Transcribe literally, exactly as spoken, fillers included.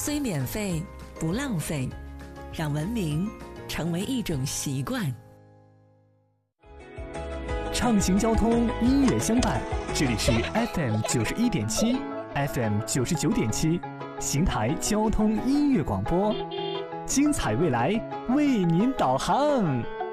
虽免费，不浪费，让文明成为一种习惯。 畅行交通，音乐相伴。这里是 F M 九十一点七 ，F M 九十九点七，邢台交通音乐广播，精彩未来为您导航。